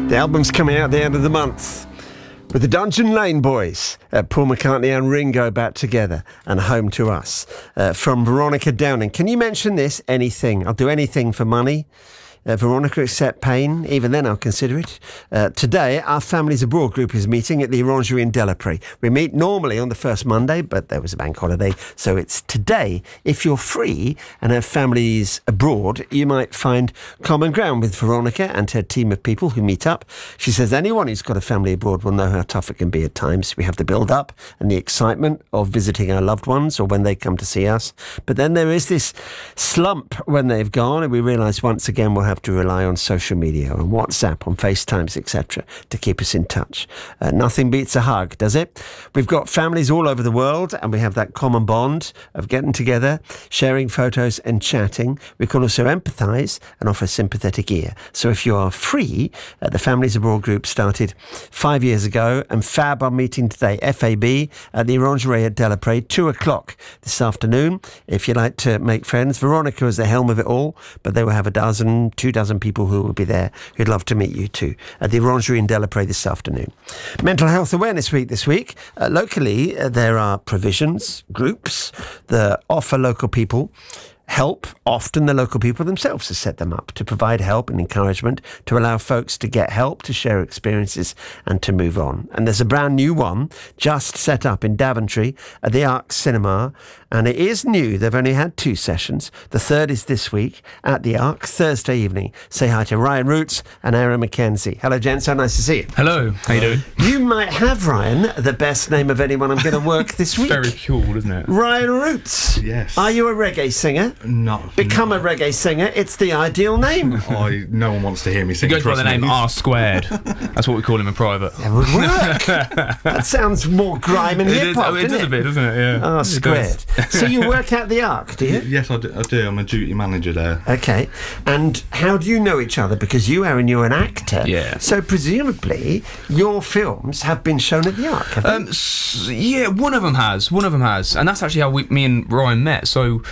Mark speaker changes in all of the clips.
Speaker 1: The album's coming out at the end of the month. With the Dungeon Lane Boys, Paul McCartney and Ringo back together and Home to Us. From Veronica Downing. Can you mention this? Anything. I'll do anything for money. Veronica, accept pain. Even then, I'll consider it. Today, our Families Abroad group is meeting at the Orangery in Delapree. We meet normally on the first Monday, but there was a bank holiday, so it's today. If you're free and have families abroad, you might find common ground with Veronica and her team of people who meet up. She says anyone who's got a family abroad will know how tough it can be at times. We have the build-up and the excitement of visiting our loved ones or when they come to see us. But then there is this slump when they've gone, and we realise once again we'll have to rely on social media, on WhatsApp, on FaceTimes, etc. to keep us in touch. Nothing beats a hug, does it? We've got families all over the world, and we have that common bond of getting together, sharing photos and chatting. We can also empathise and offer a sympathetic ear. So if you are free, the Families Abroad group started 5 years ago, and FAB are meeting today, FAB, at the Orangery at Delapree, 2:00 this afternoon. If you'd like to make friends, Veronica is the helm of it all, but they will have 2 dozen people who will be there who'd love to meet you too at the Orangery in Delapree this afternoon. Mental Health Awareness Week this week. Locally, there are provisions, groups that offer local people help. Often the local people themselves have set them up to provide help and encouragement, to allow folks to get help, to share experiences and to move on. And there's a brand new one just set up in Daventry at the Arc Cinema, and it is new. They've only had 2 sessions. The third is this week at the Arc, Thursday evening. Say hi to Ryan Roots and Aaron McKenzie. Hello, gents. So nice to see you.
Speaker 2: Hello. How you doing?
Speaker 1: You might have, Ryan, the best name of anyone I'm going to work this week.
Speaker 2: Very cool, isn't it?
Speaker 1: Ryan Roots.
Speaker 3: Yes.
Speaker 1: Are you a reggae singer?
Speaker 3: Not.
Speaker 1: Become a reggae singer. It's the ideal name.
Speaker 3: No one wants to hear me sing.
Speaker 2: He goes by the name R Squared. That's what we call him in private.
Speaker 1: That would work. That sounds more grime and hip hop,
Speaker 2: It does a bit, doesn't it? Yeah.
Speaker 1: R Squared. So you work at the Arc, do you?
Speaker 3: Yes, I do. I'm a duty manager there.
Speaker 1: Okay. And how do you know each other? Because you, Aaron, you're an actor.
Speaker 2: Yeah.
Speaker 1: So presumably your films have been shown at the Arc, have they?
Speaker 2: Yeah, one of them has, and that's actually how me and Ryan met. So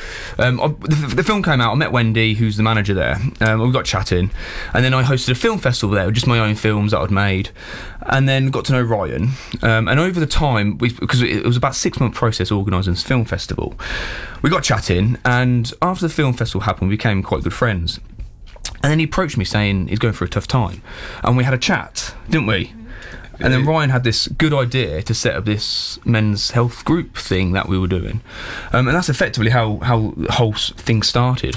Speaker 2: the film came out, I met Wendy, who's the manager there, we got chatting, and then I hosted a film festival there with just my own films that I'd made, and then got to know Ryan, and over the time, because it was about a 6-month process organising this film festival, we got chatting, and after the film festival happened, we became quite good friends. And then he approached me saying he's going through a tough time, and we had a chat, didn't we? And then Ryan had this good idea to set up this men's health group thing that we were doing. And that's effectively how the whole thing started.